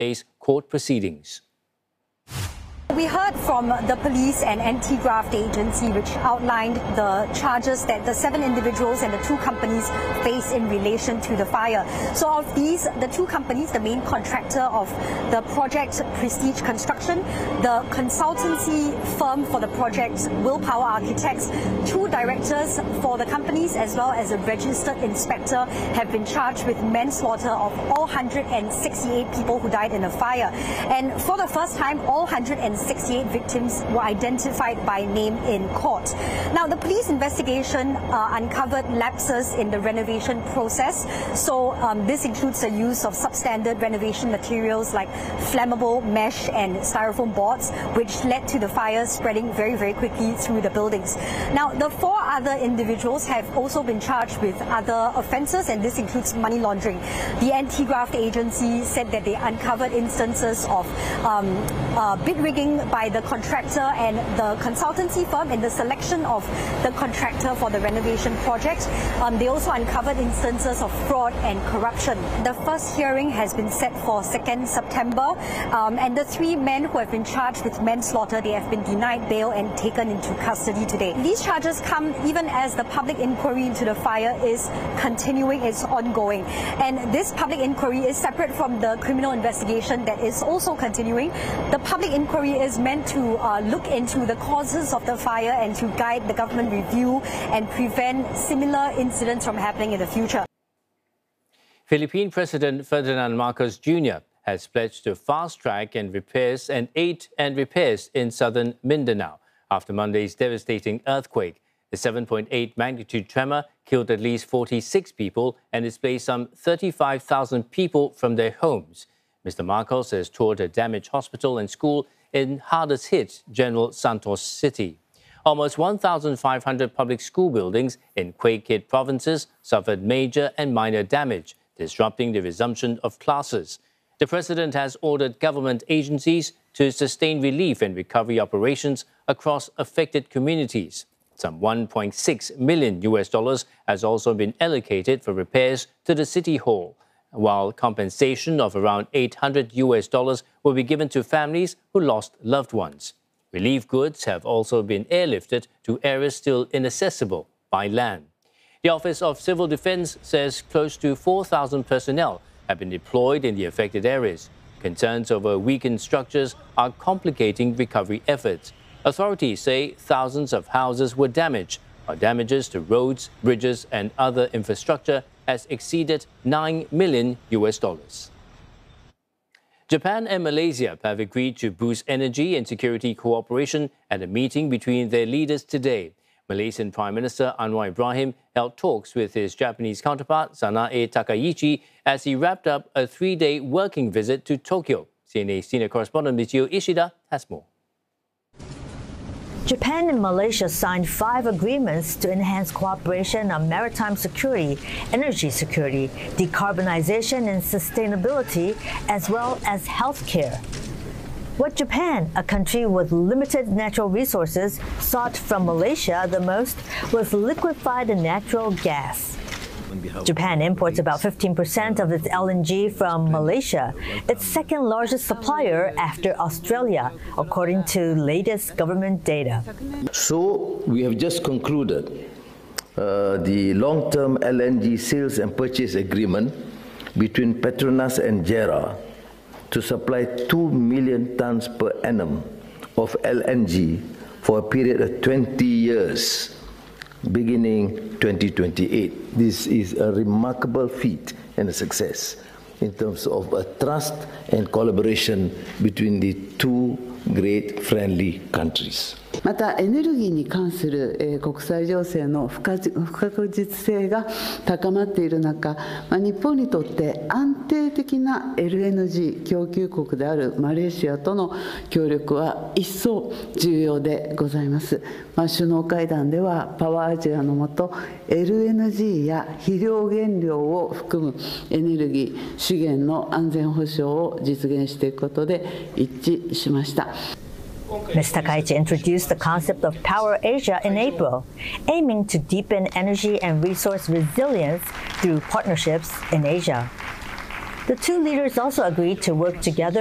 face court proceedings. We heard from the police and anti-graft agency, which outlined the charges that the 7 individuals and the 2 companies face in relation to the fire. So of these, the 2 companies, the main contractor of the project, Prestige Construction, the consultancy firm for the project, Willpower Architects, 2 directors for the companies as well as a registered inspector have been charged with manslaughter of all 168 people who died in the fire. And for the first time, all 168 victims were identified by name in court. Now, the police investigation uncovered lapses in the renovation process. So this includes the use of substandard renovation materials like flammable mesh and styrofoam boards, which led to the fire spreading very, very quickly through the buildings. Now, the 4 other individuals have also been charged with other offences, and this includes money laundering. The anti-graft agency said that they uncovered instances of bid rigging by the contractor and the consultancy firm in the selection of the contractor for the renovation project. They also uncovered instances of fraud and corruption. The first hearing has been set for 2nd September, and the 3 men who have been charged with manslaughter, they have been denied bail and taken into custody today. These charges come even as the public inquiry into the fire is continuing, it's ongoing. And this public inquiry is separate from the criminal investigation that is also continuing. The public inquiry is meant to look into the causes of the fire and to guide the government review and prevent similar incidents from happening in the future. Philippine President Ferdinand Marcos Jr. has pledged to fast-track and repairs and aid and repairs in southern Mindanao after Monday's devastating earthquake. The 7.8 magnitude tremor killed at least 46 people and displaced some 35,000 people from their homes. Mr. Marcos has toured a damaged hospital and school in hardest-hit General Santos City. Almost 1,500 public school buildings in quake-hit provinces suffered major and minor damage, disrupting the resumption of classes. The president has ordered government agencies to sustain relief and recovery operations across affected communities. Some $1.6 million has also been allocated for repairs to the City Hall, while compensation of around $800 will be given to families who lost loved ones. Relief goods have also been airlifted to areas still inaccessible by land. The Office of Civil Defense says close to 4,000 personnel have been deployed in the affected areas. Concerns over weakened structures are complicating recovery efforts. Authorities say thousands of houses were damaged, while damages to roads, bridges, and other infrastructure has exceeded $9 million. Japan and Malaysia have agreed to boost energy and security cooperation at a meeting between their leaders today. Malaysian Prime Minister Anwar Ibrahim held talks with his Japanese counterpart Sanae Takaichi as he wrapped up a 3-day working visit to Tokyo. CNA senior correspondent Michio Ishida has more. Japan and Malaysia signed 5 agreements to enhance cooperation on maritime security, energy security, decarbonization and sustainability, as well as healthcare. What Japan, a country with limited natural resources, sought from Malaysia the most was liquefied natural gas. Japan imports about 15% of its LNG from Malaysia, its second largest supplier after Australia, according to latest government data. So we have just concluded the long-term LNG sales and purchase agreement between Petronas and JERA to supply 2 million tons per annum of LNG for a period of 20 years. Beginning 2028. This is a remarkable feat and a success in terms of a trust and collaboration between the 2 great friendly countries. またエネルギーに関する国際情勢の不確実性が高まっている中、日本にとって安定的な LNG 供給国であるマレーシアとの協力は一層重要でございます。首脳会談ではパワーアジアの下 LNG や肥料原料を含むエネルギー資源の安全保障を実現していくことで一致しました。 Ms. Takaichi introduced the concept of Power Asia in April, aiming to deepen energy and resource resilience through partnerships in Asia. The two leaders also agreed to work together